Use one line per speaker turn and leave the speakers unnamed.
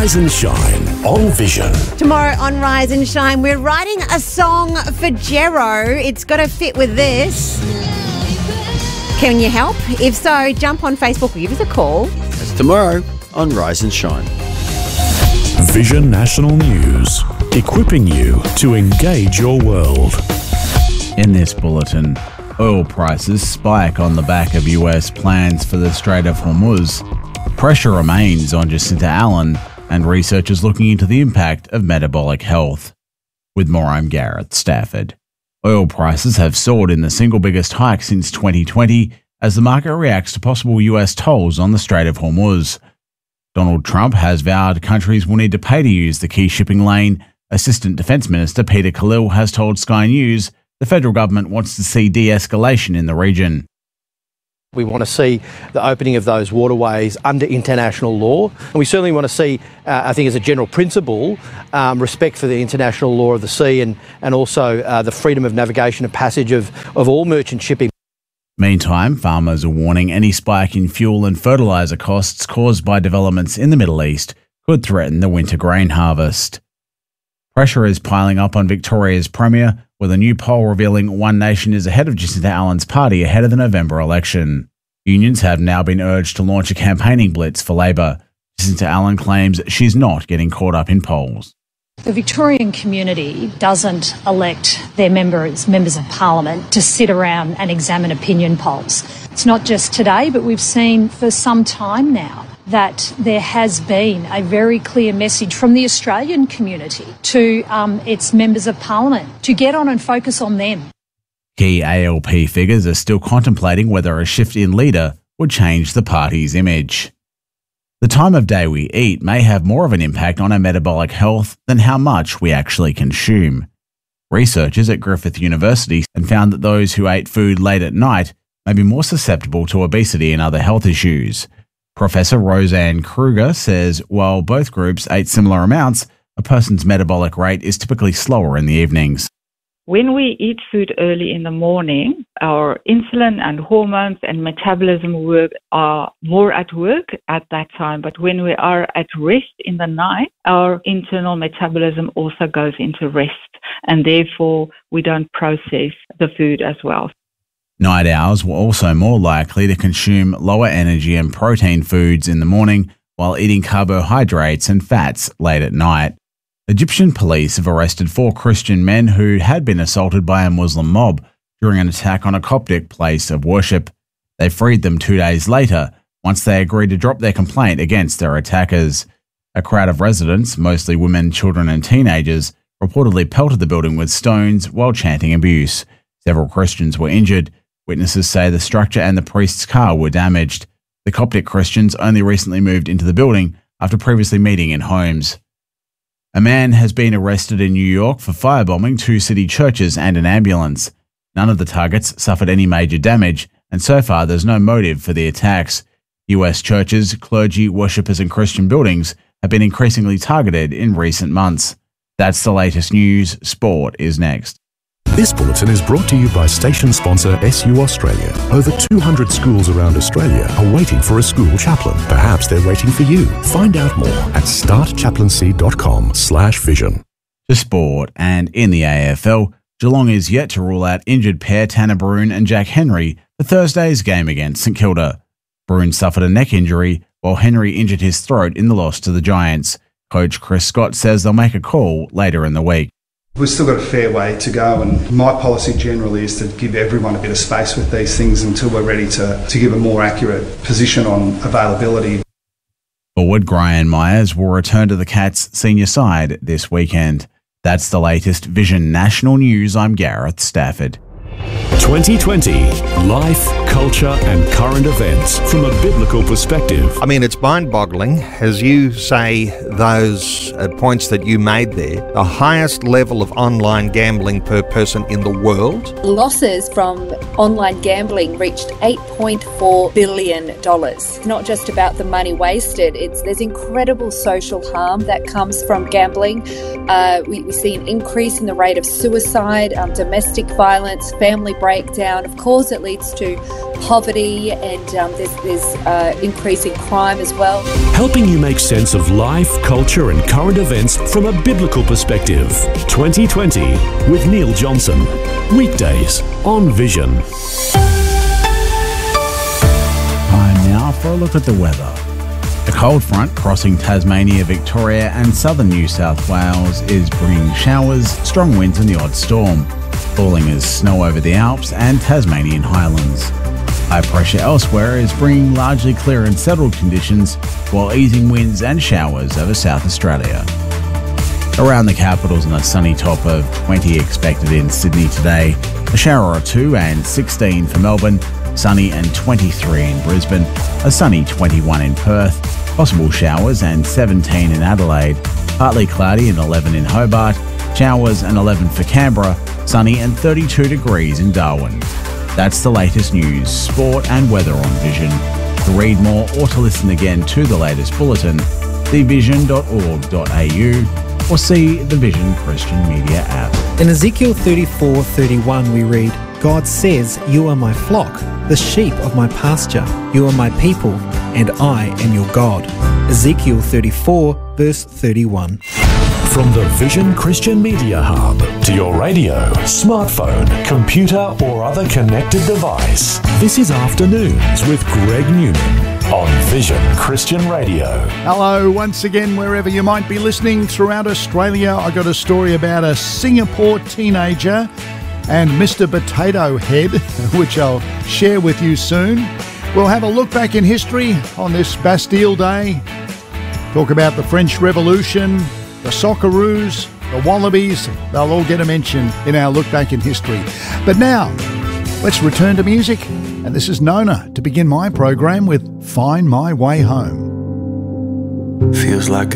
Rise and Shine on Vision.
Tomorrow on Rise and Shine, we're writing a song for Jero. It's got to fit with this. Can you help? If so, jump on Facebook or give us a call.
It's tomorrow on Rise and Shine.
Vision National News, equipping you to engage your world.
In this bulletin, oil prices spike on the back of US plans for the Strait of Hormuz. Pressure remains on Jacinta Allen, and researchers looking into the impact of metabolic health. With more, I'm Gareth Stafford. Oil prices have soared in the single biggest hike since 2020 as the market reacts to possible US tolls on the Strait of Hormuz. Donald Trump has vowed countries will need to pay to use the key shipping lane. Assistant Defence Minister Peter Khalil has told Sky News the federal government wants to see de-escalation in the region.
We want to see the opening of those waterways under international law. And we certainly want to see, I think as a general principle, respect for the international law of the sea and also the freedom of navigation and passage of all merchant shipping.
Meantime, farmers are warning any spike in fuel and fertiliser costs caused by developments in the Middle East could threaten the winter grain harvest. Pressure is piling up on Victoria's Premier, with a new poll revealing One Nation is ahead of Jacinta Allen's party ahead of the November election. Unions have now been urged to launch a campaigning blitz for Labor. Jacinta Allen claims she's not getting caught up in polls.
The Victorian community doesn't elect their members of Parliament to sit around and examine opinion polls. It's not just today, but we've seen for some time now that there has been a very clear message from the Australian community to its members of Parliament to get on and focus on them.
Key ALP figures are still contemplating whether a shift in leader would change the party's image. The time of day we eat may have more of an impact on our metabolic health than how much we actually consume. Researchers at Griffith University found that those who ate food late at night may be more susceptible to obesity and other health issues. Professor Roseanne Kruger says while both groups ate similar amounts, a person's metabolic rate is typically slower in the evenings.
When we eat food early in the morning, our insulin and hormones and metabolism are more at work at that time. But when we are at rest in the night, our internal metabolism also goes into rest, and therefore we don't process the food as well.
Night owls were also more likely to consume lower energy and protein foods in the morning while eating carbohydrates and fats late at night. Egyptian police have arrested 4 Christian men who had been assaulted by a Muslim mob during an attack on a Coptic place of worship. They freed them 2 days later once they agreed to drop their complaint against their attackers. A crowd of residents, mostly women, children and teenagers, reportedly pelted the building with stones while chanting abuse. Several Christians were injured. Witnesses say the structure and the priest's car were damaged. The Coptic Christians only recently moved into the building after previously meeting in homes. A man has been arrested in New York for firebombing 2 city churches and an ambulance. None of the targets suffered any major damage, and so far there's no motive for the attacks. US churches, clergy, worshippers and Christian buildings have been increasingly targeted in recent months. That's the latest news. Sport is next.
This bulletin is brought to you by station sponsor SU Australia. Over 200 schools around Australia are waiting for a school chaplain. Perhaps they're waiting for you. Find out more at startchaplaincy.com/vision.
To sport, and in the AFL, Geelong is yet to rule out injured pair Tanner Bruhn and Jack Henry for Thursday's game against St Kilda. Bruhn suffered a neck injury, while Henry injured his throat in the loss to the Giants. Coach Chris Scott says they'll make a call later in the week.
We've still got a fair way to go, and my policy generally is to give everyone a bit of space with these things until we're ready to give a more accurate position on availability.
Forward Graham Myers will return to the Cats senior side this weekend. That's the latest Vision National News. I'm Gareth Stafford.
2020. Life, culture and current events from a biblical perspective.
I mean, it's mind-boggling, as you say, those points that you made there. The highest level of online gambling per person in the world.
Losses from online gambling reached $8.4 billion. It's not just about the money wasted. There's incredible social harm that comes from gambling. We see an increase in the rate of suicide, domestic violence, family breakdown. Of course, it leads to poverty, and there's increasing crime as well.
Helping you make sense of life, culture and current events from a biblical perspective. 2020 with Neil Johnson. Weekdays on Vision.
Time now for a look at the weather. A cold front crossing Tasmania, Victoria and southern New South Wales is bringing showers, strong winds and the odd storm. Falling as snow over the Alps and Tasmanian highlands. High pressure elsewhere is bringing largely clear and settled conditions, while easing winds and showers over South Australia. Around the capitals and a sunny top of 20 expected in Sydney today, a shower or two and 16 for Melbourne, sunny and 23 in Brisbane, a sunny 21 in Perth, possible showers and 17 in Adelaide, partly cloudy and 11 in Hobart, showers and 11 for Canberra, sunny and 32 degrees in Darwin. That's the latest news, sport and weather on Vision. To read more or to listen again to the latest bulletin, see vision.org.au or see the Vision Christian Media app.
In Ezekiel 34:31 we read, God says, "You are my flock, the sheep of my pasture. You are my people, and I am your God." Ezekiel 34 verse 31.
From the Vision Christian Media Hub to your radio, smartphone, computer or other connected device. This is Afternoons with Greg Newman on Vision Christian Radio.
Hello once again, wherever you might be listening throughout Australia. I got a story about a Singapore teenager and Mr. Potato Head, which I'll share with you soon. We'll have a look back in history on this Bastille Day, talk about the French Revolution, the Socceroos, the Wallabies. They'll all get a mention in our look back in history. But now, let's return to music. And this is Nona to begin my program with Find My Way Home.
Feels like